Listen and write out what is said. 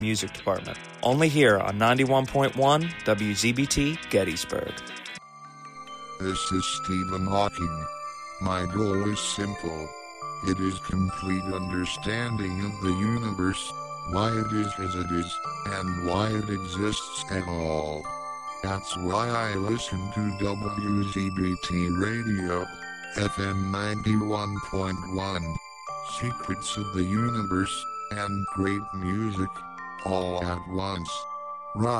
Music Department. Only here on 91.1 WZBT Gettysburg. This is Stephen Hawking. My goal is simple. It is complete understanding of the universe, why it is as it is, and why it exists at all. That's why I listen to WZBT Radio, FM 91.1. Secrets of the universe, and great music, all at once. Rock.